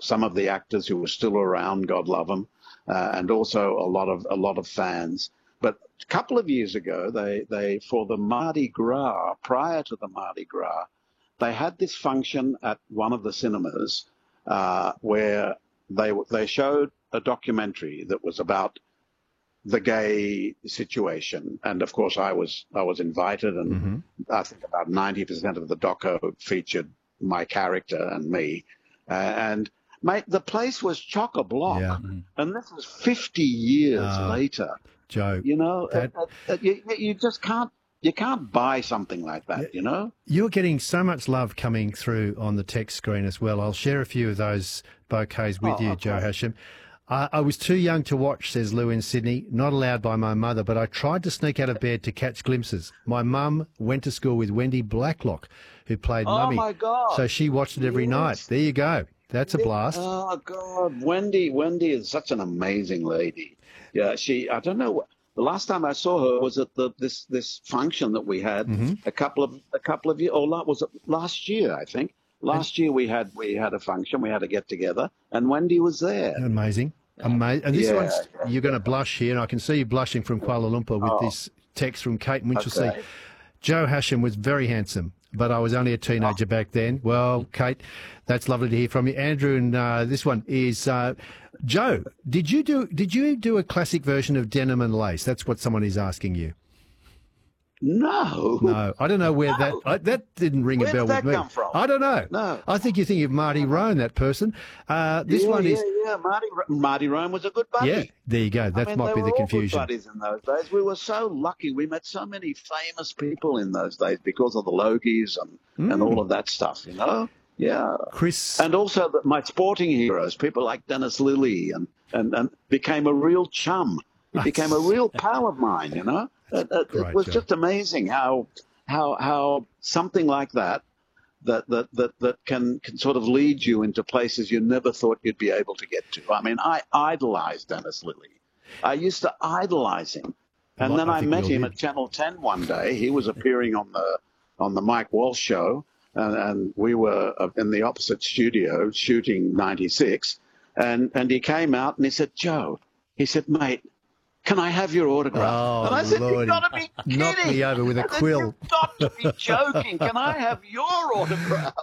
some of the actors who were still around, God love them, and also a lot of fans. But a couple of years ago, they for the Mardi Gras, prior to the Mardi Gras, they had this function at one of the cinemas where they showed a documentary that was about the gay situation, and of course I was invited, and I think about 90% of the doco featured my character and me, and mate, the place was chock-a-block, and this was 50 years later. Joe, you know, you just can't buy something like that, you know. You're getting so much love coming through on the text screen as well. I'll share a few of those bouquets with you, Joe Hashim. I was too young to watch, says Lou in Sydney, not allowed by my mother, but I tried to sneak out of bed to catch glimpses. My mum went to school with Wendy Blacklock, who played Mummy. Oh, my God. So she watched it every night. There you go. That's a blast. Oh, God. Wendy is such an amazing lady. Yeah, I don't know, the last time I saw her was at this function that we had a couple of years, or was it last year, I think. Last year we had a function, we had a get together, and Wendy was there. Amazing. And this one's, you're going to blush here, and I can see you blushing from Kuala Lumpur with this text from Kate in Winchelsea. Okay. Joe Hashim was very handsome, but I was only a teenager back then. Well, Kate, that's lovely to hear from you. Andrew, and this one is Joe. Did you do a classic version of Denim and Lace? That's what someone is asking you. No, I don't know where that didn't ring a bell with me. Where did that come from? I don't know. No, I think you're thinking of Marty Roan, that person. This one is Marty Roan was a good buddy. Yeah, there you go. That might be the confusion. All good buddies in those days. We were so lucky. We met so many famous people in those days because of the Logies and all of that stuff. You know. Yeah, Chris, and also my sporting heroes, people like Dennis Lilly, and became a real chum. He became a real pal of mine. You know. It was just amazing how something like that can sort of lead you into places you never thought you'd be able to get to. I mean, I idolized Dennis Lilly. I used to idolize him, and then I met him at Channel 10 one day. He was appearing on the Mike Walsh show, and we were in the opposite studio shooting 96, and he came out and he said, "Joe," he said, "mate, can I have your autograph?" Oh, and I said, Lordy. "You've got to be kidding. Knock me over with a quill. You've got to be joking. Can I have your autograph?"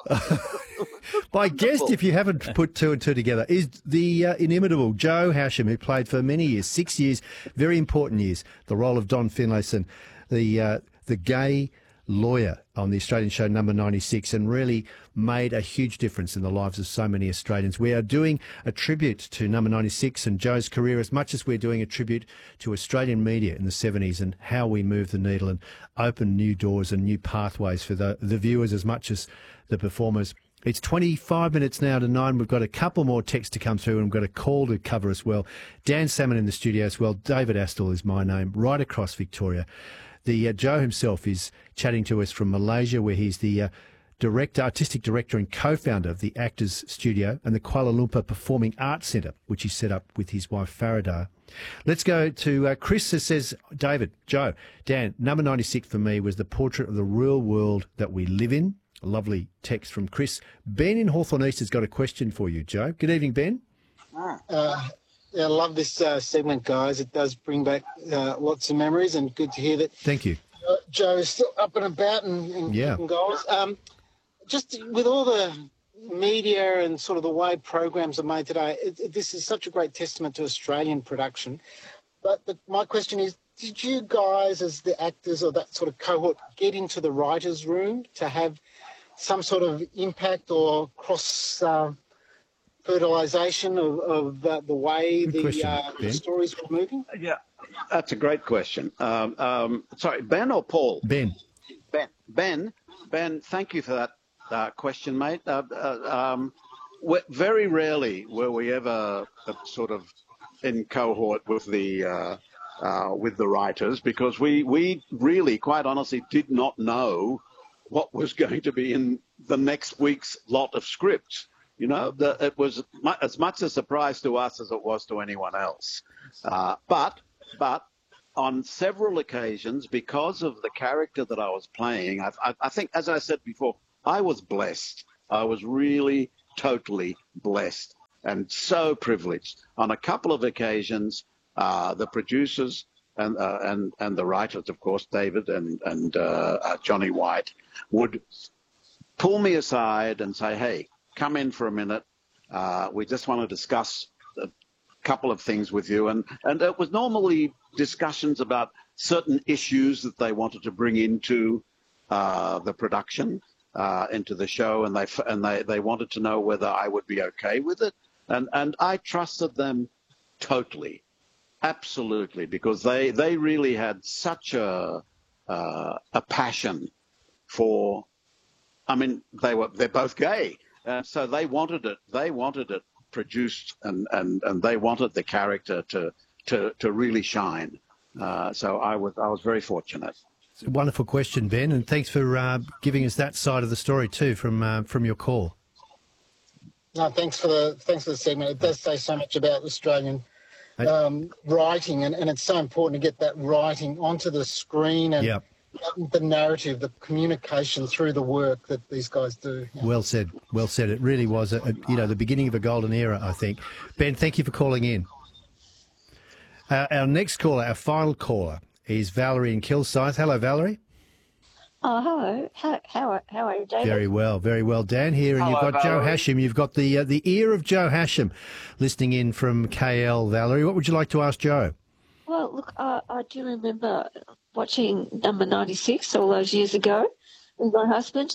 My guest, if you haven't put two and two together, is the inimitable Joe Hashim, who played for many years, 6 years, very important years, the role of Don Finlayson, the gay lawyer on the Australian show Number 96, and really made a huge difference in the lives of so many Australians. We are doing a tribute to Number 96 and Joe's career as much as we're doing a tribute to Australian media in the 70s and how we moved the needle and opened new doors and new pathways for the viewers as much as the performers. It's 25 minutes now to 9. We've got a couple more texts to come through, and we've got a call to cover as well. Dan Salmon in the studio as well. David Astle is my name, right across Victoria. The Joe himself is chatting to us from Malaysia, where he's the artistic director and co-founder of the Actors Studio and the Kuala Lumpur Performing Arts Centre, which he set up with his wife Farida. Let's go to Chris, who says, David, Joe, Dan, Number 96 for me was the portrait of the real world that we live in. A lovely text from Chris. Ben in Hawthorne East has got a question for you, Joe. Good evening, Ben. Yeah, I love this segment, guys. It does bring back lots of memories, and good to hear that. Thank you. Joe is still up and about and kicking goals. Just with all the media and sort of the way programs are made today, this is such a great testament to Australian production. But my question is, did you guys, as the actors or that sort of cohort, get into the writer's room to have some sort of impact or cross fertilisation of the way the stories were moving? Yeah, that's a great question. Sorry, Ben or Paul? Ben. Ben, thank you for that question, mate. Very rarely were we ever sort of in cohort with the writers, because we really, quite honestly, did not know what was going to be in the next week's lot of scripts. You know, it was as much a surprise to us as it was to anyone else. But on several occasions, because of the character that I was playing, I think, as I said before, I was blessed. I was really totally blessed and so privileged. On a couple of occasions, the producers and the writers, of course, David and Johnny White, would pull me aside and say, "Hey, come in for a minute. We just want to discuss a couple of things with you." And it was normally discussions about certain issues that they wanted to bring into the production, into the show, and they wanted to know whether I would be okay with it. And I trusted them totally, absolutely, because they really had such a passion for. I mean, they're both gay, so they wanted it. They wanted it produced, and they wanted the character to really shine. So I was very fortunate. It's a wonderful question, Ben, and thanks for giving us that side of the story too from your call. No, thanks for the segment. It does say so much about Australian writing, and it's so important to get that writing onto the screen and the narrative, the communication through the work that these guys do. Yeah. Well said. Well said. It really was the beginning of a golden era, I think. Ben, thank you for calling in. Our next caller, our final caller, is Valerie in Kilsyth. Hello, Valerie. Oh, hello. How are you, David? Very well, very well. Dan here, and Hello, you've got Valerie. Joe Hashim. You've got the ear of Joe Hashim listening in from KL. Valerie, what would you like to ask Joe? Well, look, I do remember watching number 96 all those years ago with my husband.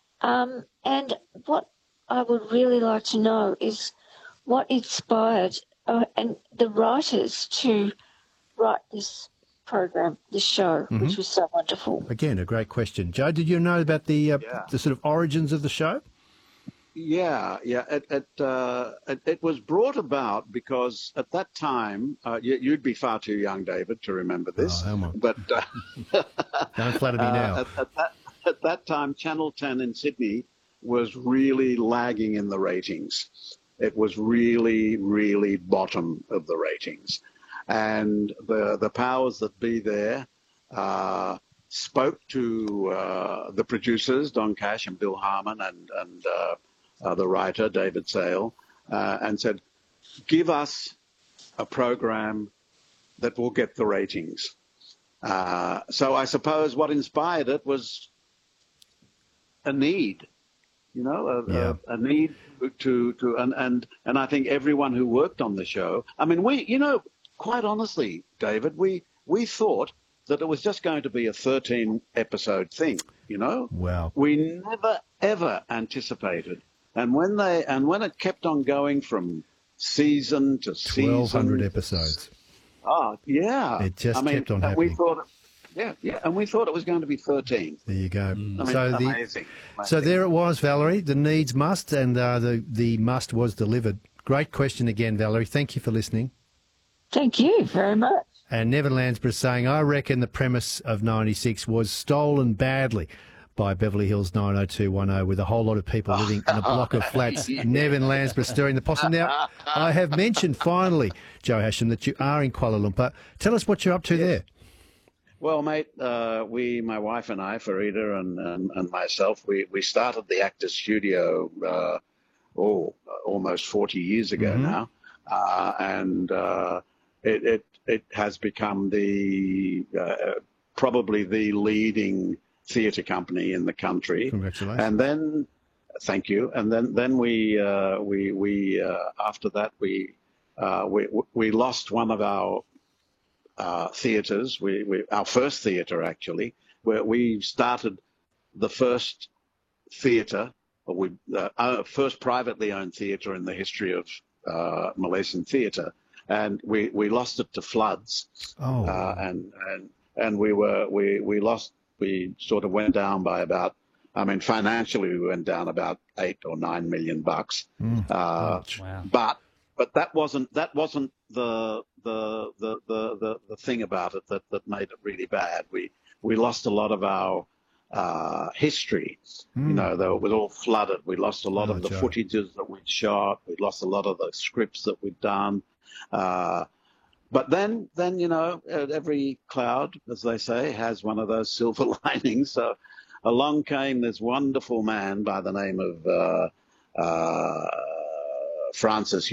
And what I would really like to know is what inspired and the writers to write this program, this show, which was so wonderful. Again, a great question. Joe, did you know about the sort of origins of the show? Yeah. It was brought about because at that time, you'd be far too young, David, to remember this. Oh, come on. But Don't flatter me now. At that time, Channel 10 in Sydney was really lagging in the ratings. It was really, really bottom of the ratings. And the powers that be there spoke to the producers, Don Cash and Bill Harmon, and the writer, David Sale, and said, "Give us a program that will get the ratings." So I suppose what inspired it was a need, a need to and I think everyone who worked on the show. I mean, quite honestly, David, we thought that it was just going to be a 13-episode thing, Wow. We never, ever anticipated. And when it kept on going from season to season. 1,200 episodes. Oh, yeah. It just kept on happening. And we thought it was going to be 13. There you go. Amazing. So there it was, Valerie. The needs must, and the must was delivered. Great question again, Valerie. Thank you for listening. Thank you very much. And Nevin Lansborough saying, I reckon the premise of 96 was stolen badly by Beverly Hills 90210 with a whole lot of people living in a block of flats. Nevin Lansborough stirring the possum. Now, I have mentioned finally, Joe Hashim, that you are in Kuala Lumpur. Tell us what you're up to there. Well, mate, my wife and I, Farida and myself, we started the Actors Studio almost 40 years ago now, and it has become probably the leading theatre company in the country. Congratulations! And then, thank you. And then we after that we lost one of our theatres, our first theatre actually, where we started the first theatre, first privately owned theatre in the history of Malaysian theatre, and we lost it to floods. Oh. And we sort of went down by about, financially we went down about $8 or $9 million bucks. Wow. But that wasn't the thing about it that made it really bad. We lost a lot of our history. Though it was all flooded. We lost a lot of the footages that we'd shot. We lost a lot of the scripts that we'd done. But then every cloud, as they say, has one of those silver linings. So along came this wonderful man by the name of Francis